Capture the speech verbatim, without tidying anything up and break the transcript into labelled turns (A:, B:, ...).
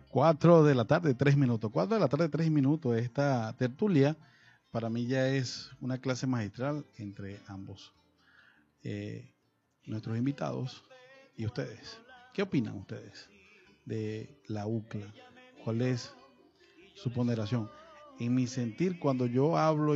A: Cuatro de la tarde, tres minutos. Cuatro de la tarde, tres minutos. Esta tertulia para mí ya es una clase magistral entre ambos, eh, nuestros invitados y ustedes. ¿Qué opinan ustedes de la U C L A? ¿Cuál es su ponderación? En mi sentir, cuando yo hablo